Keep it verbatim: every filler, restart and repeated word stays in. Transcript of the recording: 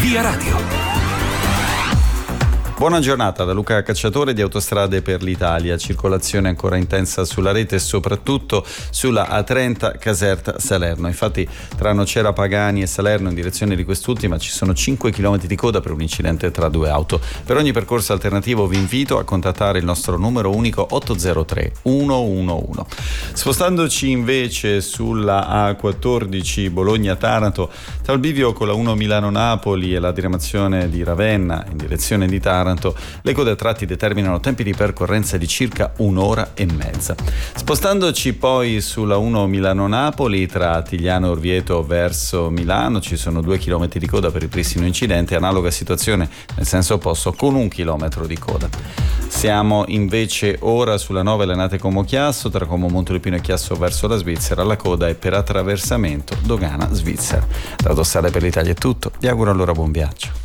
Via Radio. Buona giornata da Luca Cacciatore di Autostrade per l'Italia. Circolazione ancora intensa sulla rete e soprattutto sulla A trenta Caserta-Salerno. Infatti tra Nocera Pagani e Salerno in direzione di quest'ultima ci sono cinque chilometri di coda per un incidente tra due auto. Per ogni percorso alternativo vi invito a contattare il nostro numero unico otto zero tre uno uno uno. Spostandoci invece sulla A quattordici Bologna-Taranto, tra il bivio con la uno Milano-Napoli e la diramazione di Ravenna in direzione di Taranto, le code a tratti determinano tempi di percorrenza di circa un'ora e mezza. Spostandoci poi sulla uno Milano-Napoli, tra Tigliano e Orvieto verso Milano ci sono due chilometri di coda per il pristino incidente, analoga situazione nel senso opposto con un chilometro di coda. Siamo invece ora sulla nove Lenate Como Chiasso, tra Como Monteluppino e Chiasso verso la Svizzera, la coda è per attraversamento Dogana Svizzera. Da Autostrade per l'Italia è tutto, vi auguro allora buon viaggio.